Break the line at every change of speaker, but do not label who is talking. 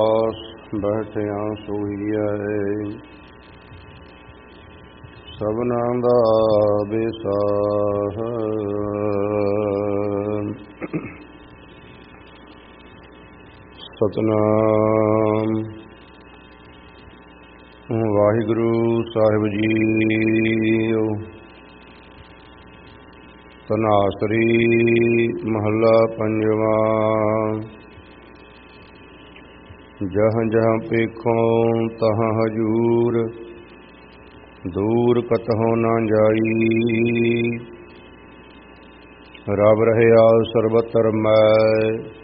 ਬੈਠਿਆਂ ਸੋਈਐ ਸਭਨਾਂ ਦਾ ਵਿਸਾਹ। ਸਤਿਨਾਮ ਵਾਹਿਗੁਰੂ ਸਾਹਿਬ ਜੀਓ। ਧਨਾਸਰੀ ਮਹੱਲਾ ਪੰਜਵਾਂ। ਜਹਾਂ ਜਹਾਂ ਪੇਖੋਂ ਤਹਾਂ ਹਜੂਰ, ਦੂਰ ਕਤਹੁ ਨਾ ਜਾਈ। ਰਬ ਰਹਿਆ ਸਰਬਤਰ ਮੈਂ,